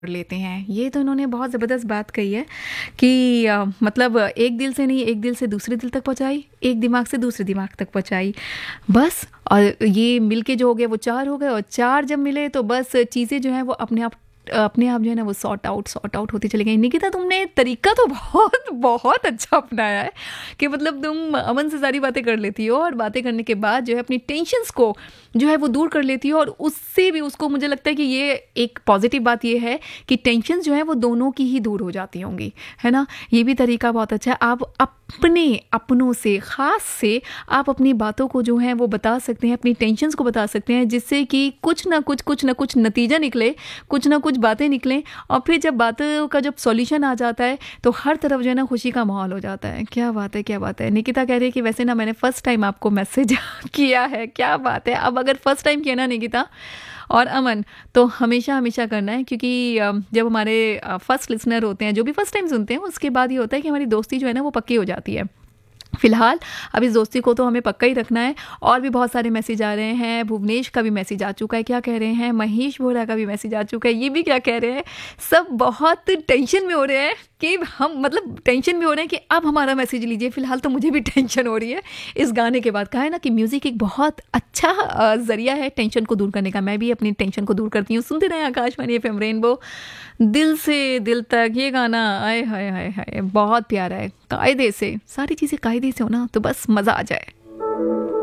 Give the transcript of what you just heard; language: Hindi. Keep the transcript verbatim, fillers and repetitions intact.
लेते हैं। ये तो इन्होंने बहुत ज़बरदस्त बात कही है कि अ, मतलब एक दिल से नहीं, एक दिल से दूसरे दिल तक पहुँचाई, एक दिमाग से दूसरे दिमाग तक पहुँचाई, बस। और ये मिलके जो हो गए वो चार हो गए, और चार जब मिले तो बस चीज़ें जो हैं वो अपने आप अपने आप जो है ना वो सॉर्ट आउट सॉर्ट आउट होती चली गई। निकिता, तुमने तरीका तो बहुत बहुत अच्छा अपनाया है कि मतलब तुम अमन से सारी बातें कर लेती हो, और बातें करने के बाद जो है अपनी टेंशन्स को जो है वो दूर कर लेती हो, और उससे भी उसको मुझे लगता है कि ये एक पॉजिटिव बात ये है कि टेंशन जो है वो दोनों की ही दूर हो जाती होंगी, है ना। ये भी तरीका बहुत अच्छा है। आप अपने अपनों से, ख़ास से आप अपनी बातों को जो है वो बता सकते हैं, अपनी टेंशन्स को बता सकते हैं, जिससे कि कुछ ना कुछ कुछ ना कुछ नतीजा निकले, कुछ ना कुछ बातें निकलें, और फिर जब बातों का जब सॉल्यूशन आ जाता है तो हर तरफ जो है ना खुशी का माहौल हो जाता है। क्या बात है, क्या बात है। निकिता कह रही है कि वैसे ना मैंने फ़र्स्ट टाइम आपको मैसेज किया है। क्या बात है। अब अगर फर्स्ट टाइम किया ना निकिता और अमन, तो हमेशा हमेशा करना है, क्योंकि अ, जब हमारे फर्स्ट लिसनर होते हैं जो भी फर्स्ट टाइम सुनते हैं, उसके बाद ये होता है कि हमारी दोस्ती जो है ना वो पक्की हो जाती है। फिलहाल अब इस दोस्ती को तो हमें पक्का ही रखना है। और भी बहुत सारे मैसेज आ रहे हैं। भुवनेश का भी मैसेज आ चुका है, क्या कह रहे हैं। महेश बोरा का भी मैसेज आ चुका है, ये भी क्या कह रहे हैं। सब बहुत टेंशन में हो रहे हैं कि हम मतलब टेंशन में हो रहे हैं कि अब हमारा मैसेज लीजिए। फिलहाल तो मुझे भी टेंशन हो रही है इस गाने के बाद। कहा है ना कि म्यूज़िक एक बहुत अच्छा अ, ज़रिया है टेंशन को दूर करने का। मैं भी अपनी टेंशन को दूर करती हूँ। सुनते रहें आकाशवाणी एफ एम रेनबो, दिल से दिल तक। ये गाना आए हाय हाय हाय बहुत प्यारा है। कायदे से सारी चीज़ें कायदे से हो ना तो बस मज़ा आ जाए।